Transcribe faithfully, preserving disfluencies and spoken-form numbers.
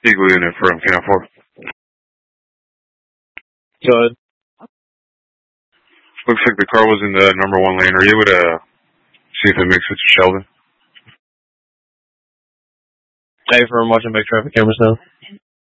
Eagle unit from K nine four. Go ahead. Looks like the car was in the number one lane. Are you able to see if it makes it to Sheldon? Hey, for watching back traffic cameras now.